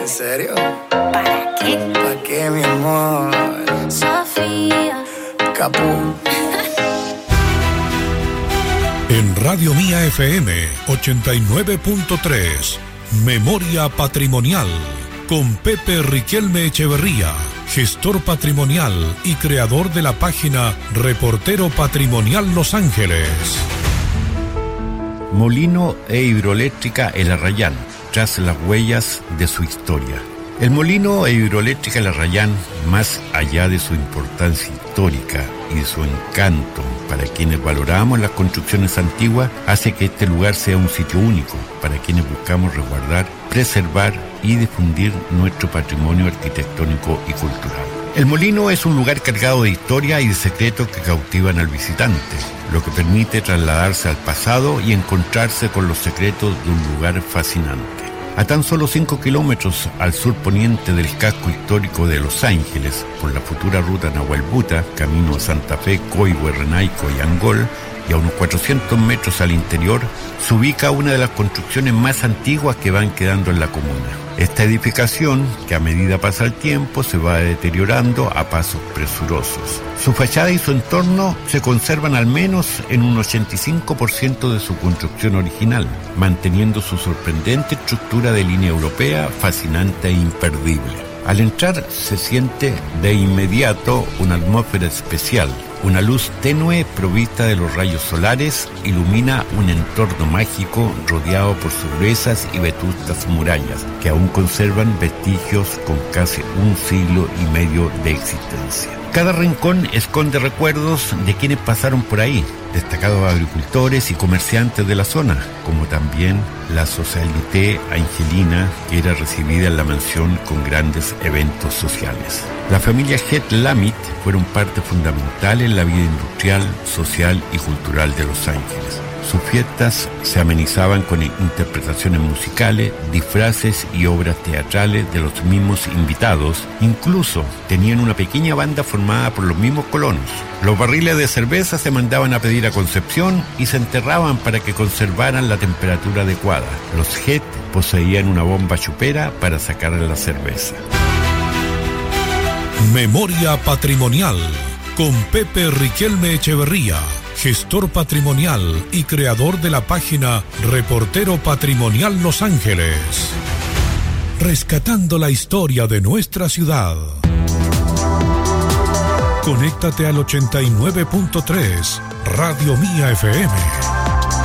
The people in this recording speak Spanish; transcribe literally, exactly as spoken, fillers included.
¿En serio? ¿Para qué? ¿Para qué, mi amor? Sofía. Capú. En Radio Mía F M ochenta y nueve punto tres, Memoria Patrimonial, con Pepe Riquelme Echeverría, gestor patrimonial y creador de la página Reportero Patrimonial Los Ángeles. Molino e hidroeléctrica El Arrayán, tras las huellas de su historia. El molino e hidroeléctrica El Arrayán, más allá de su importancia histórica y de su encanto para quienes valoramos las construcciones antiguas, hace que este lugar sea un sitio único para quienes buscamos resguardar, preservar y difundir nuestro patrimonio arquitectónico y cultural. El molino es un lugar cargado de historia y de secretos que cautivan al visitante, lo que permite trasladarse al pasado y encontrarse con los secretos de un lugar fascinante. A tan solo cinco kilómetros al sur poniente del casco histórico de Los Ángeles, por la futura ruta Nahuelbuta, camino a Santa Fe, Coihue, Renaico y Angol, y a unos cuatrocientos metros al interior, se ubica una de las construcciones más antiguas que van quedando en la comuna. Esta edificación, que a medida pasa el tiempo, se va deteriorando a pasos presurosos. Su fachada y su entorno se conservan al menos en un ochenta y cinco por ciento de su construcción original, manteniendo su sorprendente estructura de línea europea, fascinante e imperdible. Al entrar se siente de inmediato una atmósfera especial. Una luz tenue provista de los rayos solares ilumina un entorno mágico rodeado por sus gruesas y vetustas murallas, que aún conservan vestigios con casi un siglo y medio de existencia. Cada rincón esconde recuerdos de quienes pasaron por ahí, destacados agricultores y comerciantes de la zona, como también la socialité angelina, que era recibida en la mansión con grandes eventos sociales. La familia Het-Lamit fueron parte fundamental en la vida industrial, social y cultural de Los Ángeles. Sus fiestas se amenizaban con interpretaciones musicales, disfraces y obras teatrales de los mismos invitados. Incluso tenían una pequeña banda formada por los mismos colonos. Los barriles de cerveza se mandaban a pedir a Concepción y se enterraban para que conservaran la temperatura adecuada. Los Het poseían una bomba chupera para sacar la cerveza. Memoria Patrimonial, con Pepe Riquelme Echeverría, gestor patrimonial y creador de la página Reportero Patrimonial Los Ángeles. Rescatando la historia de nuestra ciudad. Conéctate al ochenta y nueve punto tres, Radio Mía F M.